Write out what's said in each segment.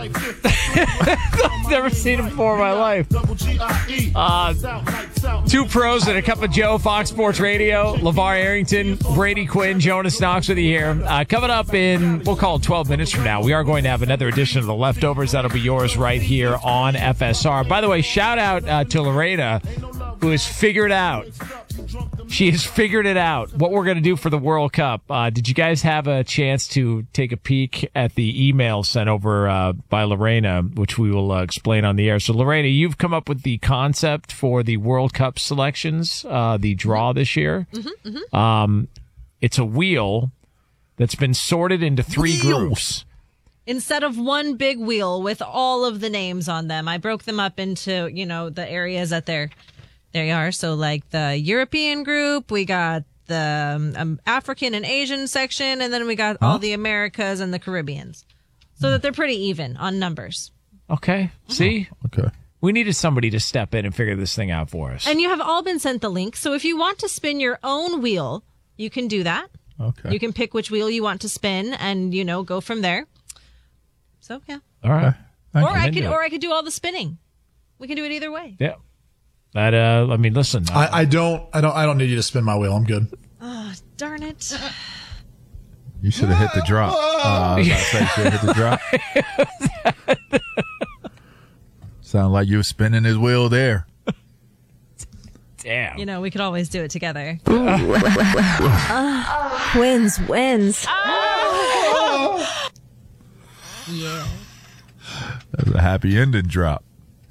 Never seen him before in my life. Two pros and a cup of Joe, Fox Sports Radio. LeVar Arrington, Brady Quinn, Jonas Knox with you here. Coming up in, we'll call it 12 minutes from now, we are going to have another edition of The Leftovers. That'll be yours right here on FSR. By the way, shout out to Lorena, who has figured out. She has figured it out, what we're going to do for the World Cup. Did you guys have a chance to take a peek at the email sent over by Lorena, which we will explain on the air? So, Lorena, you've come up with the concept for the World Cup selections, the draw this year. It's a wheel that's been sorted into three groups. Instead of one big wheel with all of the names on them, I broke them up into, the areas that there you are. So like the European group, we got the African and Asian section, and then we got all the Americas and the Caribbeans. So that they're pretty even on numbers. Okay. See? Okay. We needed somebody to step in and figure this thing out for us. And you have all been sent the link. So if you want to spin your own wheel, you can do that. Okay. You can pick which wheel you want to spin and, go from there. So, yeah. All right. Or I could do all the spinning. We can do it either way. Yeah. That listen. I don't need you to spin my wheel. I'm good. Oh, darn it. You should have hit the drop. I was about to say you should have hit the drop. Sound like you were spinning his wheel there. Damn. We could always do it together. Wins. Yeah. That's a happy ending drop.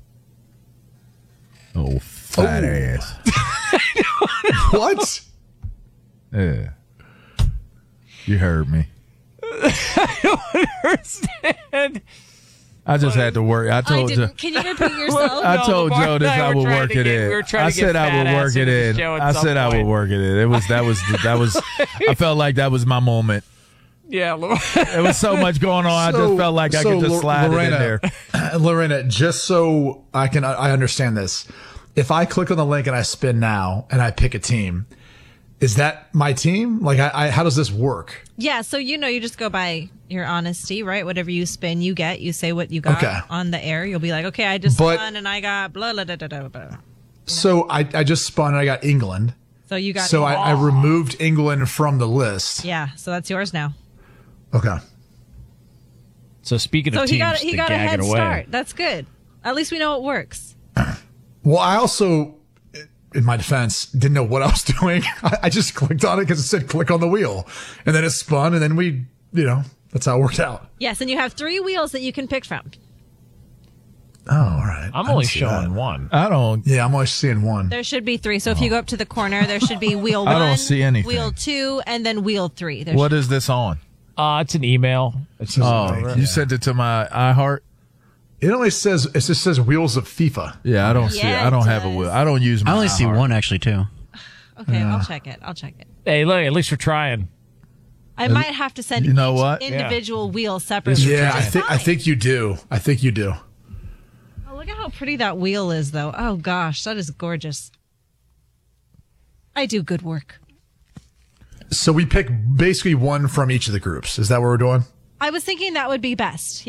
Oh, fat ass. What? Yeah. You heard me. I don't understand. I just had to work. I told you. Can you repeat yourself? I told Joe this. I would work it in. I said I would work it in. I said I would work it in. That was. I felt like that was my moment. Yeah, it was so much going on. I just felt like I could just slide it in there. Lorena, just so I understand this. If I click on the link and I spin now and I pick a team, is that my team? Like, how does this work? Yeah, so you just go by your honesty, right? Whatever you spin, you get. You say what you got on the air. You'll be like, okay, I just spun and I got blah, blah, blah, blah, blah, blah. So I just spun and I got England. So you got. So I removed England from the list. Yeah, so that's yours now. Okay. So speaking of teams, he got a head start. That's good. At least we know it works. Well, I also, in my defense, didn't know what I was doing. I just clicked on it because it said click on the wheel. And then it spun, and then we, that's how it worked out. Yes, and you have 3 wheels that you can pick from. Oh, all right. I'm only showing one. I don't. Yeah, I'm only seeing one. There should be 3. So if you go up to the corner, there should be wheel 1. I don't see anything. Wheel 2, and then wheel 3. What is this on? It's an email. You sent it to my iHeart? It just says Wheels of FIFA. Yeah, I don't see it. I don't have a wheel. I don't use my I only see one actually too. Okay, I'll check it. Hey, look, at least we're trying. I might have to send individual wheel separately. Yeah, I think you do. Oh, look at how pretty that wheel is, though. Oh, gosh, that is gorgeous. I do good work. So we pick basically one from each of the groups. Is that what we're doing? I was thinking that would be best.